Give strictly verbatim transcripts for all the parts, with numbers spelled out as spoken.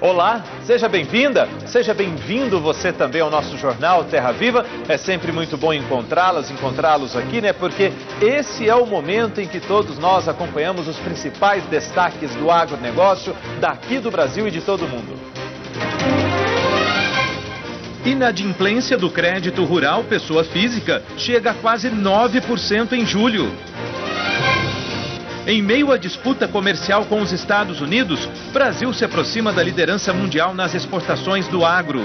Olá, seja bem-vinda, seja bem-vindo você também ao nosso jornal Terra Viva. É sempre muito bom encontrá-las, encontrá-los aqui, né? Porque esse é o momento em que todos nós acompanhamos os principais destaques do agronegócio daqui do Brasil e de todo o mundo. Inadimplência do crédito rural pessoa física chega a quase nove por cento em julho. Em meio à disputa comercial com os Estados Unidos, Brasil se aproxima da liderança mundial nas exportações do agro.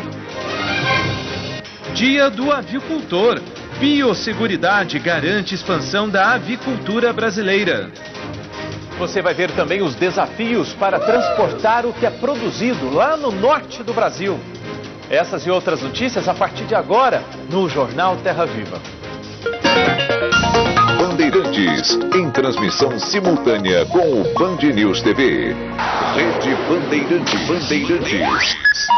Dia do Avicultor. Biosseguridade garante expansão da avicultura brasileira. Você vai ver também os desafios para transportar o que é produzido lá no norte do Brasil. Essas e outras notícias a partir de agora no Jornal Terra Viva. Bandeirantes, em transmissão simultânea com o Band News T V. Rede Bandeirantes. Bandeirantes.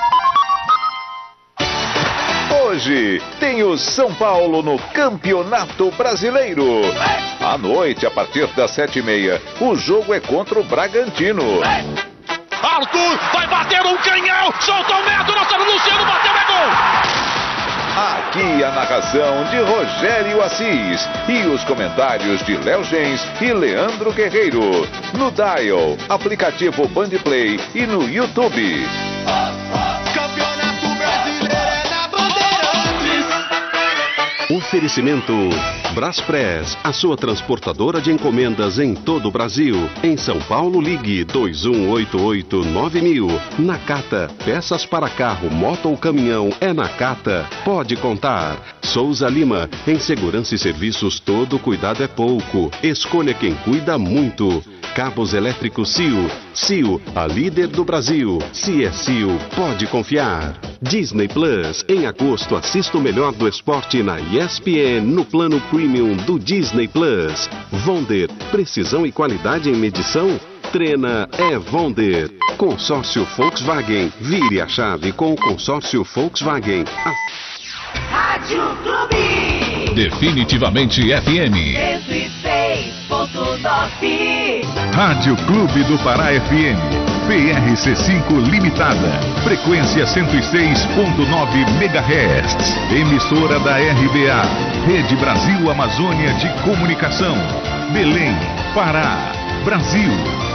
Hoje tem o São Paulo no Campeonato Brasileiro. À noite, a partir das sete e meia, o jogo é contra o Bragantino. Arthur vai bater um canhão, soltou o metro, nosso Luciano bateu, é gol! Aqui a narração de Rogério Assis e os comentários de Léo Gens e Leandro Guerreiro. No Dial, aplicativo Bandplay e no YouTube. Campeonato Brasileiro é na Bandeirantes. Oferecimento Braspress, a sua transportadora de encomendas em todo o Brasil. Em São Paulo, ligue dois um oito oito nove mil. Nakata, peças para carro, moto ou caminhão, é Nakata. Pode contar. Souza Lima, em segurança e serviços todo cuidado é pouco. Escolha quem cuida muito. Cabos elétricos C I O. C I O, a líder do Brasil. Se é C I O, pode confiar. Disney Plus, em agosto assista o melhor do esporte na E S P N no plano Premium do Disney Plus. Vonder, precisão e qualidade em medição? Trena é Vonder. Consórcio Volkswagen, vire a chave com o consórcio Volkswagen. A... Rádio Clube. Definitivamente F M. cento e seis ponto nove. Rádio Clube do Pará F M. P R C cinco Limitada. Frequência cento e seis ponto nove megahertz. Emissora da R B A. Rede Brasil Amazônia de Comunicação. Belém, Pará, Brasil.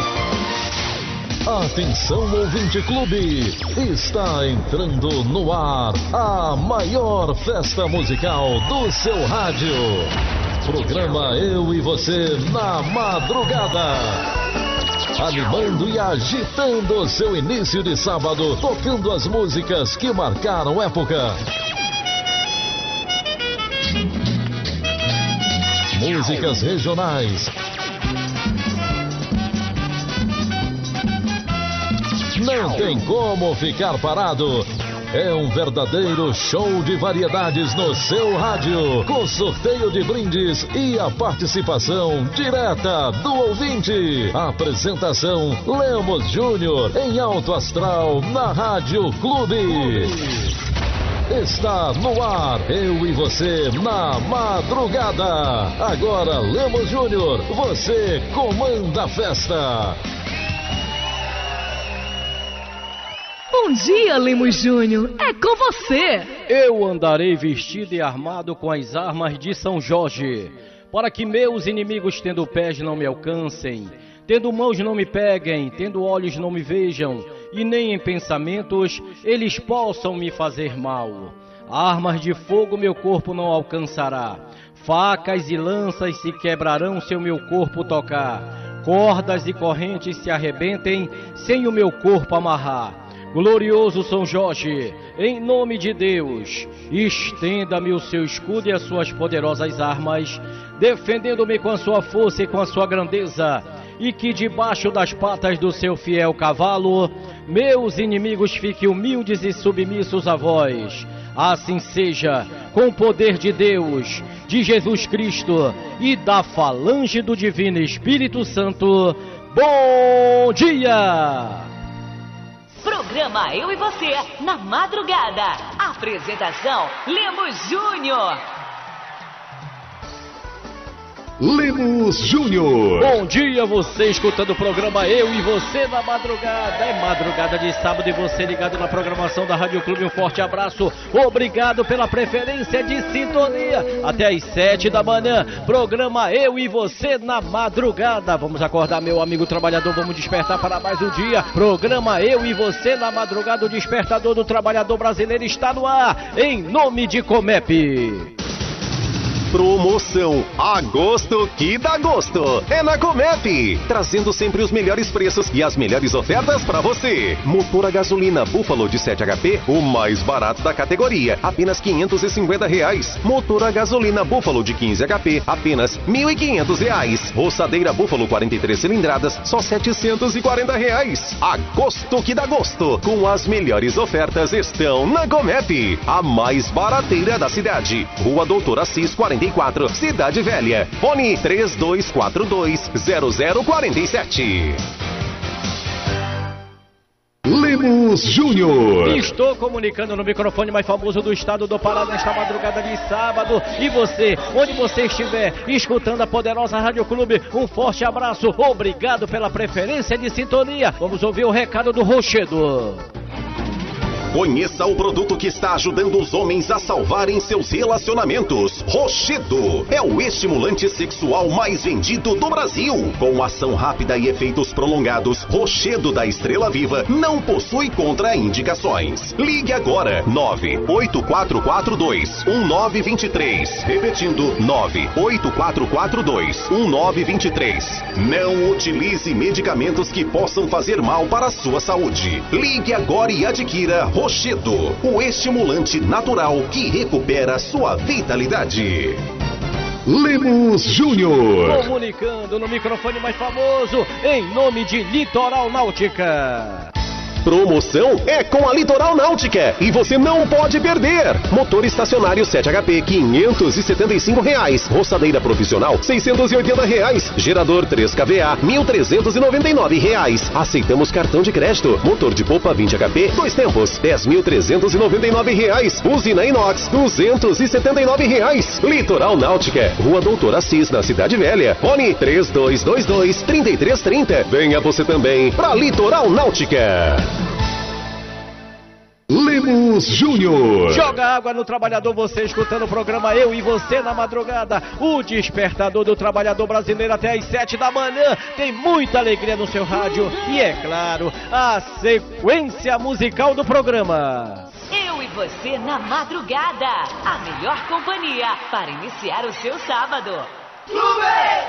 Atenção, ouvinte clube, está entrando no ar a maior festa musical do seu rádio. Programa Eu e Você na Madrugada. Animando e agitando o seu início de sábado, tocando as músicas que marcaram época. Músicas regionais. Não tem como ficar parado. É um verdadeiro show de variedades no seu rádio, com sorteio de brindes e a participação direta do ouvinte. Apresentação Lemos Júnior em Alto Astral na Rádio Clube. Está no ar, Eu e Você na Madrugada. Agora Lemos Júnior, você comanda a festa. Bom dia, Lemos Júnior. É com você. Eu andarei vestido e armado com as armas de São Jorge, para que meus inimigos, tendo pés, não me alcancem, tendo mãos, não me peguem, tendo olhos, não me vejam, e nem em pensamentos eles possam me fazer mal. Armas de fogo meu corpo não alcançará, facas e lanças se quebrarão se o meu corpo tocar, cordas e correntes se arrebentem sem o meu corpo amarrar. Glorioso São Jorge, em nome de Deus, estenda-me o seu escudo e as suas poderosas armas, defendendo-me com a sua força e com a sua grandeza, e que debaixo das patas do seu fiel cavalo, meus inimigos fiquem humildes e submissos a vós. Assim seja, com o poder de Deus, de Jesus Cristo e da falange do Divino Espírito Santo. Bom dia! Programa Eu e Você na Madrugada. Apresentação Lemos Júnior. Lemos Júnior. Bom dia, você escutando o programa Eu e Você na madrugada. É madrugada de sábado e você ligado na programação da Rádio Clube. Um forte abraço. Obrigado pela preferência de sintonia. Até às sete da manhã. Programa Eu e Você na madrugada. Vamos acordar, meu amigo trabalhador. Vamos despertar para mais um dia. Programa Eu e Você na madrugada. O despertador do trabalhador brasileiro está no ar. Em nome de Comep. Promoção Agosto que dá gosto. É na Comep, trazendo sempre os melhores preços e as melhores ofertas para você. Motor a gasolina Buffalo de sete H P, o mais barato da categoria, apenas quinhentos e cinquenta reais. Motor a gasolina Buffalo de quinze H P, apenas mil e quinhentos reais. Roçadeira Buffalo quarenta e três cilindradas, só setecentos e quarenta reais. Agosto que dá gosto, com as melhores ofertas estão na Comep, a mais barateira da cidade. Rua Doutor Assis quarenta e quatro, Cidade Velha. Fone três dois quatro dois, zero zero quatro sete. Lemos Júnior. Estou comunicando no microfone mais famoso do estado do Pará nesta madrugada de sábado. E você, onde você estiver, escutando a poderosa Rádio Clube, um forte abraço. Obrigado pela preferência de sintonia. Vamos ouvir o recado do Rochedo. Conheça o produto que está ajudando os homens a salvarem seus relacionamentos. Rochedo é o estimulante sexual mais vendido do Brasil. Com ação rápida e efeitos prolongados, Rochedo da Estrela Viva não possui contraindicações. Ligue agora, nove oito quatro quatro dois, um nove dois três. Repetindo, nove oito quatro quatro dois, um nove dois três. Não utilize medicamentos que possam fazer mal para a sua saúde. Ligue agora e adquira Rochedo, o estimulante natural que recupera sua vitalidade. Lemos Júnior. Comunicando no microfone mais famoso, em nome de Litoral Náutica. Promoção é com a Litoral Náutica e você não pode perder. Motor estacionário sete H P quinhentos e setenta e cinco reais. Roçadeira profissional seiscentos e oitenta reais. Gerador três K V A mil trezentos e noventa e nove reais. Aceitamos cartão de crédito. Motor de polpa vinte H P dois tempos dez mil trezentos e noventa e nove reais. Usina inox duzentos e setenta e nove reais. Litoral Náutica, Rua Doutor Assis, na Cidade Velha. Fone três dois dois dois, três três três zero. Venha você também para Litoral Náutica. Lemos Júnior. Joga água no trabalhador, você escutando o programa Eu e Você na madrugada. O despertador do trabalhador brasileiro até às sete da manhã. Tem muita alegria no seu rádio e, é claro, a sequência musical do programa. Eu e Você na madrugada. A melhor companhia para iniciar o seu sábado. Clube!